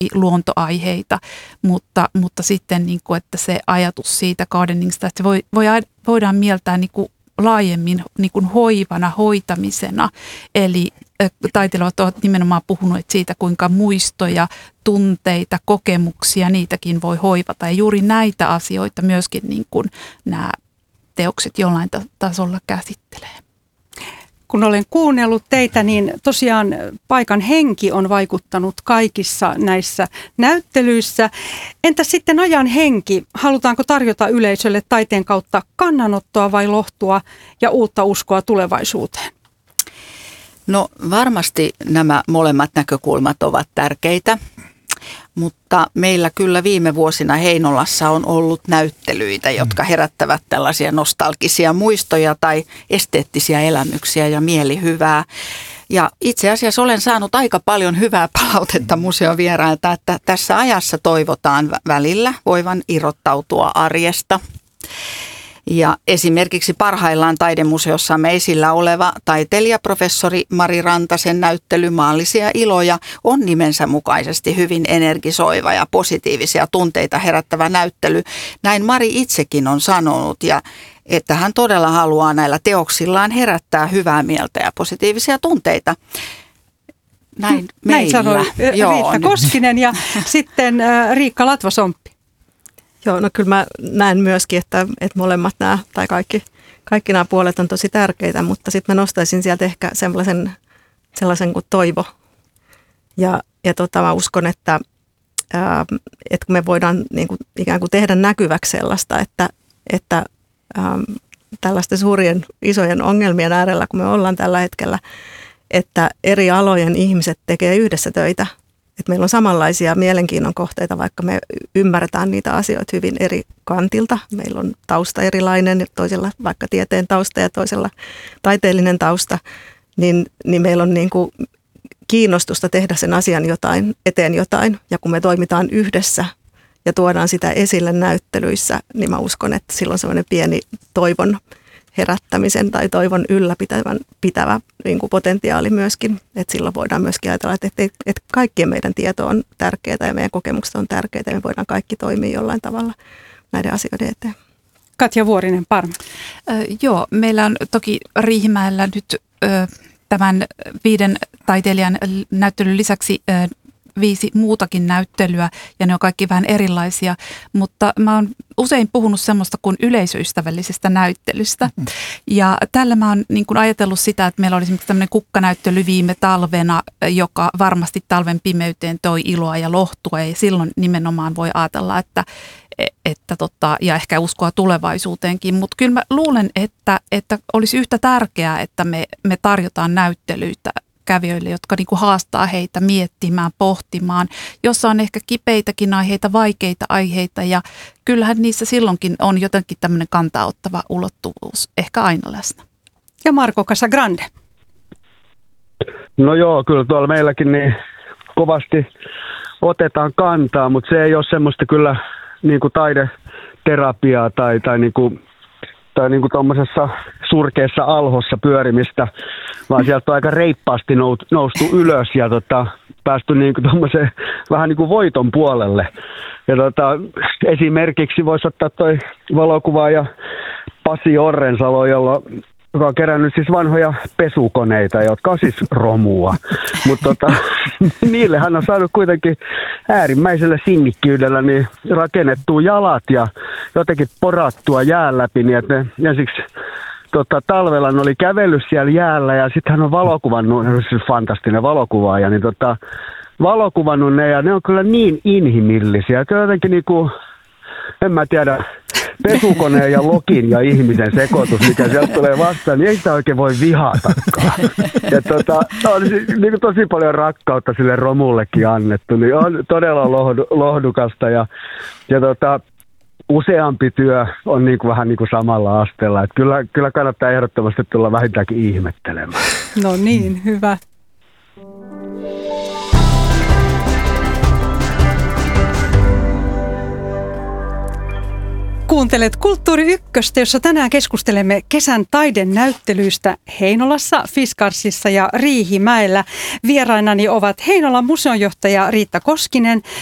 luontoaiheita, mutta sitten niin kuin, että se ajatus siitä gardeningista, että se voidaan mieltää niin kuin laajemmin niin kuin hoivana, hoitamisena. Eli taiteilijat ovat nimenomaan puhuneet siitä, kuinka muistoja, tunteita, kokemuksia, niitäkin voi hoivata. Ja juuri näitä asioita myöskin niin kuin nämä teokset jollain tasolla käsittelee. Kun olen kuunnellut teitä, niin tosiaan paikan henki on vaikuttanut kaikissa näissä näyttelyissä. Entä sitten ajan henki? Halutaanko tarjota yleisölle taiteen kautta kannanottoa vai lohtua ja uutta uskoa tulevaisuuteen? No varmasti nämä molemmat näkökulmat ovat tärkeitä, mutta meillä kyllä viime vuosina Heinolassa on ollut näyttelyitä, jotka herättävät tällaisia nostalgisia muistoja tai esteettisiä elämyksiä ja mielihyvää. Ja itse asiassa olen saanut aika paljon hyvää palautetta museovierailta, että tässä ajassa toivotaan välillä voivan irrottautua arjesta. Ja esimerkiksi parhaillaan taidemuseossamme esillä oleva taiteilijaprofessori Mari Rantasen näyttely Maallisia iloja on nimensä mukaisesti hyvin energisoiva ja positiivisia tunteita herättävä näyttely. Näin Mari itsekin on sanonut ja että hän todella haluaa näillä teoksillaan herättää hyvää mieltä ja positiivisia tunteita. Näin sanoi Riitta Koskinen ja sitten Riikka Latvasomppi. Joo, no kyllä mä näen myöskin, että molemmat nämä tai kaikki nämä puolet on tosi tärkeitä, mutta sitten mä nostaisin sieltä ehkä sellaisen kuin toivo. Ja mä uskon, että kun me voidaan niin kuin ikään kuin tehdä näkyväksi sellaista, että tällaisten suurien isojen ongelmien äärellä, kun me ollaan tällä hetkellä, että eri alojen ihmiset tekee yhdessä töitä. Että meillä on samanlaisia mielenkiinnon kohteita, vaikka me ymmärretään niitä asioita hyvin eri kantilta. Meillä on tausta erilainen, toisella vaikka tieteen tausta ja toisella taiteellinen tausta, niin meillä on niin kuin kiinnostusta tehdä sen asian eteen jotain. Ja kun me toimitaan yhdessä ja tuodaan sitä esille näyttelyissä, niin mä uskon, että silloin semmoinen pieni toivon herättämisen tai toivon ylläpitävä niin kuin potentiaali myöskin. Että silloin voidaan myöskin ajatella, että kaikkien meidän tieto on tärkeää ja meidän kokemukset on tärkeitä ja me voidaan kaikki toimia jollain tavalla näiden asioiden eteen. Katja Vuorinen, Parma. Joo, meillä on toki Riihimäellä nyt tämän 5 taiteilijan näyttelyn lisäksi 5 muutakin näyttelyä ja ne on kaikki vähän erilaisia, mutta mä oon usein puhunut semmoista kuin yleisöystävällisestä näyttelystä. Ja tällä mä oon niin kuin ajatellut sitä, että meillä oli esimerkiksi tämmöinen kukkanäyttely viime talvena, joka varmasti talven pimeyteen toi iloa ja lohtua ja silloin nimenomaan voi ajatella, että ja ehkä uskoa tulevaisuuteenkin, mutta kyllä mä luulen, että olisi yhtä tärkeää, että me tarjotaan näyttelyitä kävijöille, jotka niin kuin haastaa heitä miettimään, pohtimaan, jossa on ehkä kipeitäkin aiheita, vaikeita aiheita ja kyllähän niissä silloinkin on jotenkin tämmöinen kantaottava ulottuvuus ehkä aina läsnä. Ja Marco Casagrande. No joo, kyllä tuolla meilläkin niin kovasti otetaan kantaa, mutta se ei ole semmoista kyllä niin kuin taideterapiaa tai niin kuin tuommoisessa surkeassa alhossa pyörimistä, vaan sieltä on aika reippaasti noustu ylös ja päästy niinku tuommoiseen vähän niin kuin voiton puolelle. Ja esimerkiksi voisi ottaa toi valokuvaaja Pasi Orrensalo, joka on kerännyt siis vanhoja pesukoneita, jotka on siis romua. Mutta niille hän on saanut kuitenkin äärimmäisellä sinnikkyydellä niin rakennettua jalat ja jotenkin porattua jään läpi, niin että ne ensiksi talvella ne oli kävellyt siellä jäällä ja sitten hän on valokuvannut, hän on siis fantastinen valokuvaaja, niin valokuvannut ne ja ne on kyllä niin inhimillisiä, että jotenkin niinku, en mä tiedä, pesukoneen ja lokin ja ihmisen sekoitus, mikä sieltä tulee vastaan, niin ei sitä oikein voi vihatakaan. Ja on niin tosi paljon rakkautta sille romullekin annettu, niin on todella lohdukasta ja useampi työ on niin kuin vähän niin kuin samalla asteella. Että kyllä kannattaa ehdottomasti tulla vähintäänkin ihmettelemään. No niin, hyvä. Kuuntelet Kulttuuri Ykköstä, jossa tänään keskustelemme kesän taidenäyttelyistä Heinolassa, Fiskarsissa ja Riihimäellä. Vierainani ovat Heinolan museonjohtaja Riitta Koskinen